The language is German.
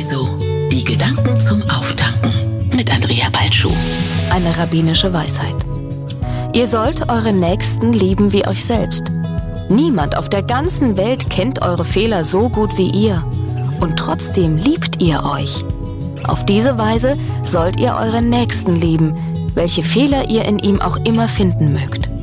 Jesu. Die Gedanken zum Auftanken mit Andrea Balschuh. Eine rabbinische Weisheit. Ihr sollt eure Nächsten lieben wie euch selbst. Niemand auf der ganzen Welt kennt eure Fehler so gut wie ihr. Und trotzdem liebt ihr euch. Auf diese Weise sollt ihr euren Nächsten lieben, welche Fehler ihr in ihm auch immer finden mögt.